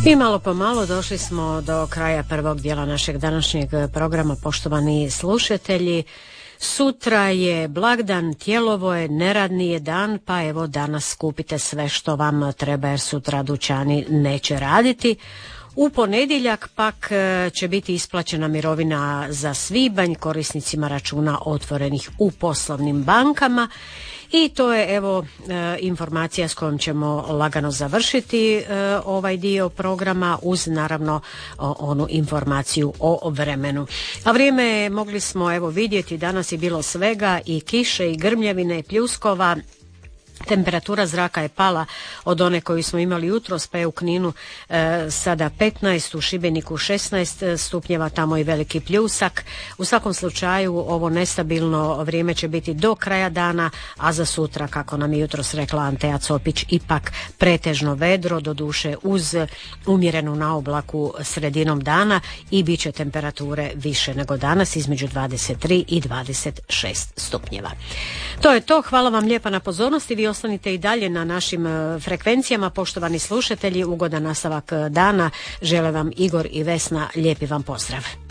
I malo po malo došli smo do kraja prvog dijela našeg današnjeg programa, poštovani slušatelji. Sutra je blagdan, Tijelovo je, neradni je dan, pa evo danas kupite sve što vam treba jer sutra dućani neće raditi. U ponedjeljak pak će biti isplaćena mirovina za svibanj korisnicima računa otvorenih u poslovnim bankama. I to je evo informacija s kojom ćemo lagano završiti ovaj dio programa uz naravno onu informaciju o vremenu. A vrijeme mogli smo evo vidjeti, danas je bilo svega i kiše i grmljevine i pljuskova. Temperatura zraka je pala od one koju smo imali jutros, pa je u Kninu sada 15, u Šibeniku 16 stupnjeva, tamo i veliki pljusak. U svakom slučaju ovo nestabilno vrijeme će biti do kraja dana, a za sutra, kako nam je jutros rekla Antea Copić, ipak pretežno vedro, doduše uz umjerenu naoblaku sredinom dana i bit će temperature više nego danas, između 23 i 26 stupnjeva. To je to, hvala vam lijepa na pozornosti. Vi ostanite i dalje na našim frekvencijama, poštovani slušatelji, ugodan nastavak dana. Žele vam Igor i Vesna, lijepi vam pozdrav.